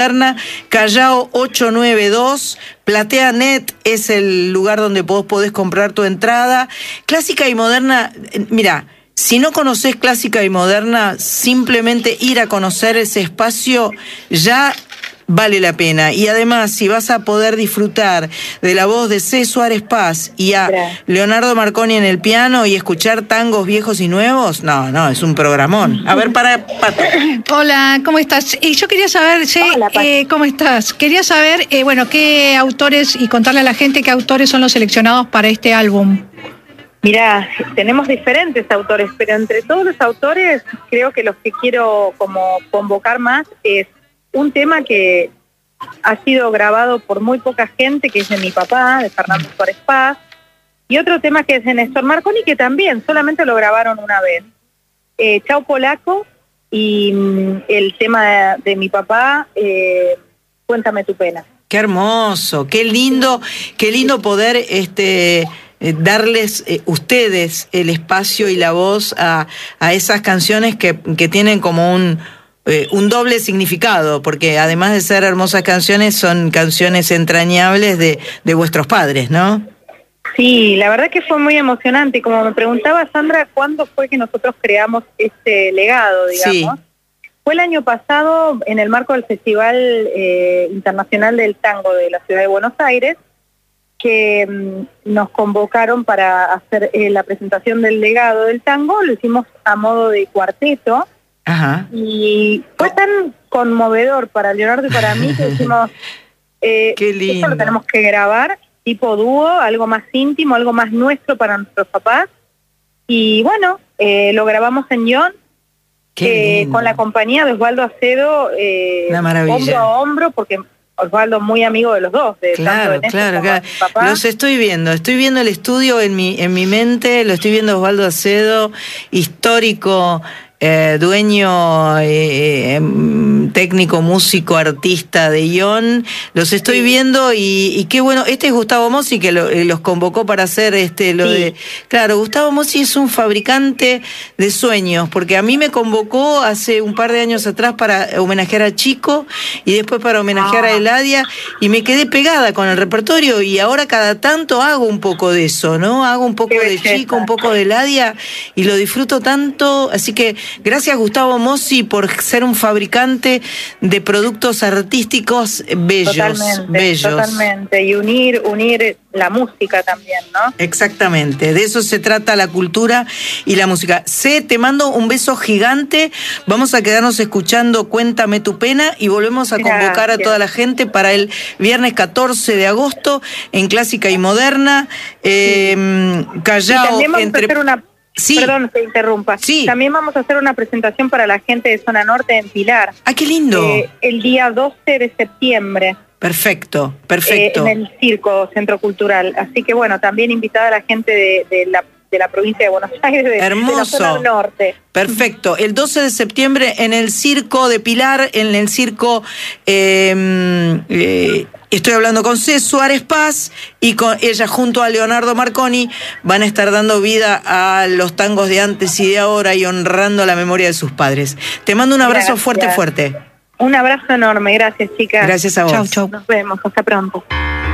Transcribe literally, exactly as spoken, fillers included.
Callao ocho nueve dos, Platea Net es el lugar donde vos podés comprar tu entrada. Clásica y Moderna, mira, si no conocés Clásica y Moderna, simplemente ir a conocer ese espacio ya vale la pena. Y además, si vas a poder disfrutar de la voz de C. Suárez Paz y a Gracias. Leonardo Marconi en el piano y escuchar tangos viejos y nuevos, no, no, es un programón. A ver, para Pato. Hola, ¿cómo estás? Y yo quería saber, che, Hola, eh, ¿cómo estás? Quería saber, eh, bueno, qué autores y contarle a la gente qué autores son los seleccionados para este álbum. Mirá, tenemos diferentes autores, pero entre todos los autores creo que los que quiero como convocar más es un tema que ha sido grabado por muy poca gente, que es de mi papá, de Fernando Suárez Paz, y otro tema que es de Néstor Marconi, que también solamente lo grabaron una vez. Eh, Chau Polaco, y mm, el tema de, de mi papá, eh, Cuéntame tu pena. Qué hermoso, qué lindo, qué lindo poder este eh, darles eh, ustedes el espacio y la voz a, a esas canciones que, que tienen como un Eh, un doble significado, porque además de ser hermosas canciones, son canciones entrañables de, de vuestros padres, ¿no? Sí, la verdad que fue muy emocionante. Como me preguntaba Sandra, ¿cuándo fue que nosotros creamos este legado, digamos? Sí. Fue el año pasado, en el marco del Festival eh, Internacional del Tango de la Ciudad de Buenos Aires, que mm, nos convocaron para hacer eh, la presentación del legado del tango. Lo hicimos a modo de cuarteto. Ajá. Y fue tan conmovedor para Leonardo y para mí que decimos, eh, Qué lindo. esto lo tenemos que grabar, tipo dúo, algo más íntimo, algo más nuestro para nuestros papás. Y bueno, eh, lo grabamos en Ion, eh, con la compañía de Osvaldo Acedo, eh, hombro a hombro, porque Osvaldo muy amigo de los dos. De claro, tanto de claro, claro. Los estoy viendo, estoy viendo el estudio en mi, en mi mente, lo estoy viendo Osvaldo Acedo, histórico, Eh, dueño, eh, eh, técnico, músico, artista de Ion, los estoy sí. viendo y, y qué bueno. Este es Gustavo Mossi que lo, eh, los convocó para hacer este lo sí. de. Claro, Gustavo Mossi es un fabricante de sueños, porque a mí me convocó hace un par de años atrás para homenajear a Chico y después para homenajear ah. a Eladia y me quedé pegada con el repertorio y ahora cada tanto hago un poco de eso, ¿no? Hago un poco de Chico, un poco de Eladia y lo disfruto tanto, así que gracias Gustavo Mossi por ser un fabricante de productos artísticos bellos, totalmente, bellos. Totalmente, y unir, unir la música también, ¿no? Exactamente, de eso se trata la cultura y la música. C, te mando un beso gigante, vamos a quedarnos escuchando Cuéntame tu pena y volvemos a convocar gracias. a toda la gente para el viernes catorce de agosto en Clásica y Moderna, eh, sí. Callao. Y también vamos entre... a hacer una... Sí. Perdón, te interrumpa. Sí. También vamos a hacer una presentación para la gente de Zona Norte en Pilar. ¡Ah, qué lindo! Eh, el día doce de septiembre. Perfecto, perfecto. Eh, en el Circo Centro Cultural. Así que bueno, también invitada a la gente de, de la de la provincia de Buenos Aires, de, Hermoso. de la zona norte. Perfecto. El doce de septiembre en el Circo de Pilar, en el Circo... Eh, eh, Estoy hablando con C. Suárez Paz y con ella junto a Leonardo Marconi van a estar dando vida a los tangos de antes y de ahora y honrando la memoria de sus padres. Te mando un abrazo gracias. fuerte, fuerte. Un abrazo enorme. Gracias, chicas. Gracias a vos. Chau, chau. Nos vemos. Hasta pronto.